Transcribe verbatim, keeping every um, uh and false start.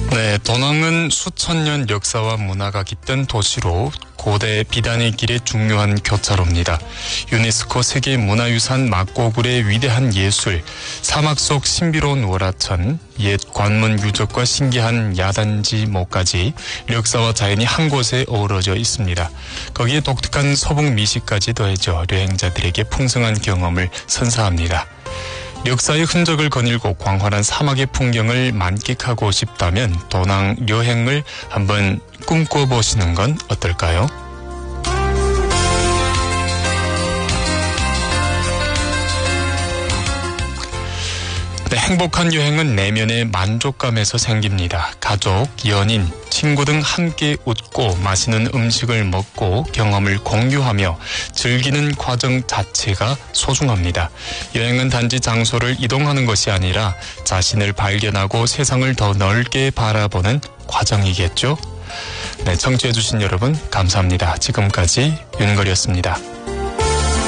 네, 도낭은 수천 년 역사와 문화가 깃든 도시로 고대 비단의 길의 중요한 교차로입니다. 유네스코 세계문화유산 막고굴의 위대한 예술, 사막 속 신비로운 월화천, 옛 관문 유적과 신기한 야단지 모까지 역사와 자연이 한 곳에 어우러져 있습니다. 거기에 독특한 서북 미식까지 더해져 여행자들에게 풍성한 경험을 선사합니다. 역사의 흔적을 거닐고 광활한 사막의 풍경을 만끽하고 싶다면 도낭 여행을 한번 꿈꿔보시는 건 어떨까요? 네, 행복한 여행은 내면의 만족감에서 생깁니다. 가족, 연인, 친구 등 함께 웃고 맛있는 음식을 먹고 경험을 공유하며 즐기는 과정 자체가 소중합니다. 여행은 단지 장소를 이동하는 것이 아니라 자신을 발견하고 세상을 더 넓게 바라보는 과정이겠죠? 네, 청취해주신 여러분 감사합니다. 지금까지 윤걸이었습니다.